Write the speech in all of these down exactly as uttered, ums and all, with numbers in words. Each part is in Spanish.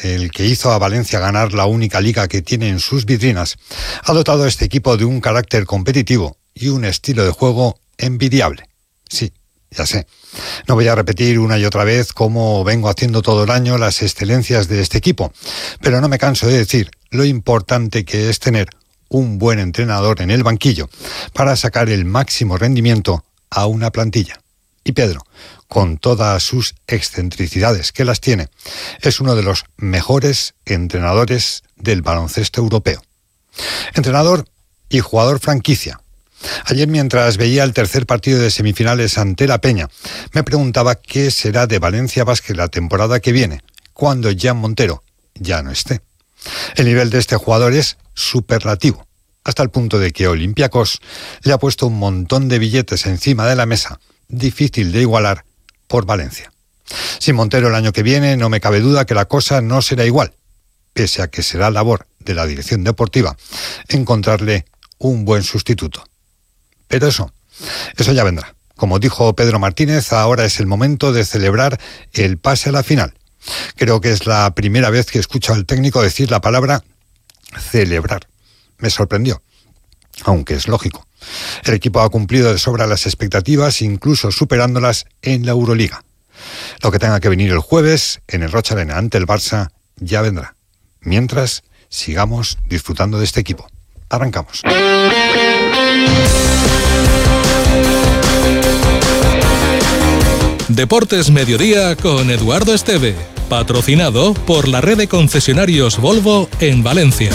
el que hizo a Valencia ganar la única liga que tiene en sus vitrinas, ha dotado a este equipo de un carácter competitivo y un estilo de juego envidiable. Sí, ya sé. No voy a repetir una y otra vez cómo vengo haciendo todo el año las excelencias de este equipo, pero no me canso de decir lo importante que es tener un buen entrenador en el banquillo para sacar el máximo rendimiento a una plantilla. Y Pedro, con todas sus excentricidades que las tiene, es uno de los mejores entrenadores del baloncesto europeo. Entrenador y jugador franquicia. Ayer, mientras veía el tercer partido de semifinales ante La Peña, me preguntaba qué será de Valencia Basket la temporada que viene, cuando Jan Montero ya no esté. El nivel de este jugador es superlativo, hasta el punto de que Olympiacos le ha puesto un montón de billetes encima de la mesa, difícil de igualar por Valencia. Sin Montero el año que viene, no me cabe duda que la cosa no será igual, pese a que será labor de la dirección deportiva encontrarle un buen sustituto. Pero eso, eso ya vendrá. Como dijo Pedro Martínez, ahora es el momento de celebrar el pase a la final. Creo que es la primera vez que escucho al técnico decir la palabra celebrar. Me sorprendió, aunque es lógico. El equipo ha cumplido de sobra las expectativas, incluso superándolas en la Euroliga. Lo que tenga que venir el jueves en el Rocha Arena ante el Barça ya vendrá. Mientras, sigamos disfrutando de este equipo. Arrancamos. Deportes Mediodía con Eduardo Esteve, patrocinado por la red de concesionarios Volvo en Valencia.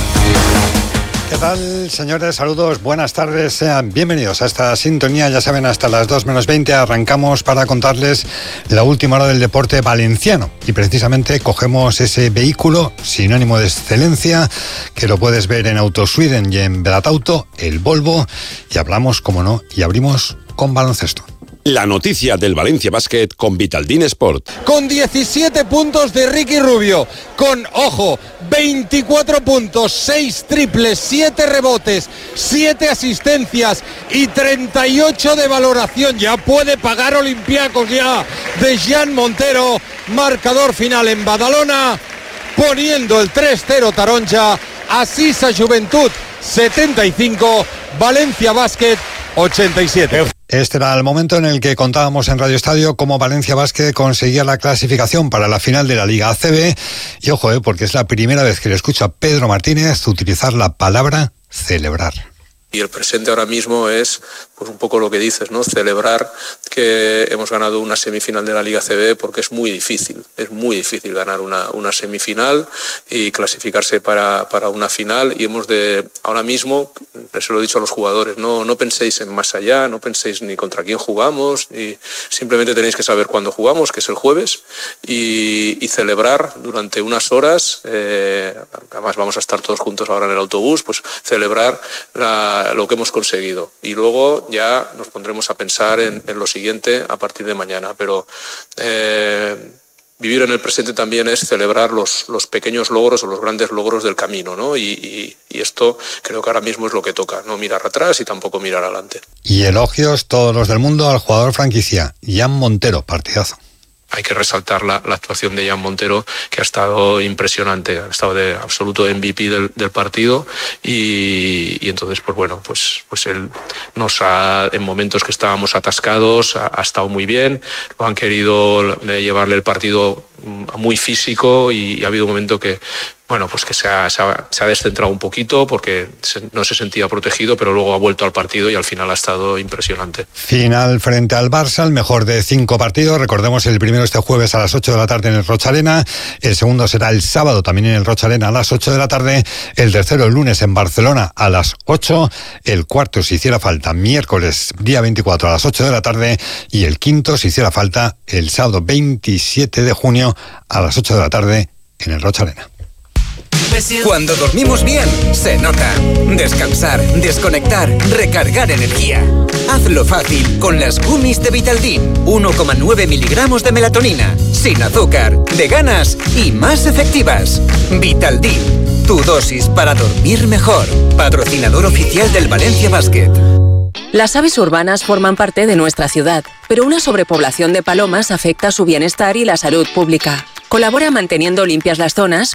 ¿Qué tal, señores? Saludos, buenas tardes, sean bienvenidos a esta sintonía. Ya saben, hasta las dos menos veinte arrancamos para contarles la última hora del deporte valenciano. Y precisamente cogemos ese vehículo sinónimo de excelencia, que lo puedes ver en Autosweden y en Belatauto, el Volvo, y hablamos, como no, y abrimos con baloncesto. La noticia del Valencia Basket con Vitaldin Sport. Con diecisiete puntos de Ricky Rubio, con, ojo, veinticuatro puntos, seis triples, siete rebotes, siete asistencias y treinta y ocho de valoración. Ya puede pagar Olympiacos ya de Jan Montero. Marcador final en Badalona, poniendo el tres cero Taronja. Asisa Juventud setenta y cinco, Valencia Basket ochenta y siete. Este era el momento en el que contábamos en Radio Estadio cómo Valencia Basket conseguía la clasificación para la final de la Liga A C B. Y ojo, eh, porque es la primera vez que le escucho a Pedro Martínez utilizar la palabra celebrar. Y el presente ahora mismo es, pues un poco lo que dices, ¿no? Celebrar que hemos ganado una semifinal de la Liga C B, porque es muy difícil, es muy difícil ganar una, una semifinal y clasificarse para, para una final. Y hemos de, ahora mismo, eso lo he dicho a los jugadores, no, no penséis en más allá, no penséis ni contra quién jugamos, y simplemente tenéis que saber cuándo jugamos, que es el jueves, y, y celebrar durante unas horas, eh, además vamos a estar todos juntos ahora en el autobús, pues celebrar la lo que hemos conseguido, y luego ya nos pondremos a pensar en, en lo siguiente a partir de mañana. Pero eh, vivir en el presente también es celebrar los, los pequeños logros o los grandes logros del camino, ¿no? Y, y, y esto creo que ahora mismo es lo que toca, no mirar atrás y tampoco mirar adelante. Y elogios todos los del mundo al jugador franquicia, Jan Montero, partidazo. Hay que resaltar la, la actuación de Jan Montero, que ha estado impresionante, ha estado de absoluto M V P del, del partido, y, y entonces, pues bueno, pues, pues él nos ha, en momentos que estábamos atascados, ha, ha estado muy bien. Han querido llevarle el partido muy físico, y, y ha habido un momento que, bueno, pues que se ha, se ha, se ha descentrado un poquito porque se, no se sentía protegido, pero luego ha vuelto al partido y al final ha estado impresionante. Final frente al Barça, el mejor de cinco partidos. Recordemos, el primero este jueves a las ocho de la tarde en el Rocha Arena, el segundo será el sábado también en el Rocha Arena a las ocho de la tarde, el tercero el lunes en Barcelona a las ocho, el cuarto, si hiciera falta, miércoles día veinticuatro a las ocho de la tarde, y el quinto, si hiciera falta, el sábado veintisiete de junio a las ocho de la tarde en el Rocha Arena. Cuando dormimos bien, se nota. Descansar, desconectar, recargar energía. Hazlo fácil con las gummies de Vitaldin. uno coma nueve miligramos de melatonina, sin azúcar, veganas y más efectivas. Vitaldin, tu dosis para dormir mejor. Patrocinador oficial del Valencia Basket. Las aves urbanas forman parte de nuestra ciudad, pero una sobrepoblación de palomas afecta su bienestar y la salud pública. Colabora manteniendo limpias las zonas,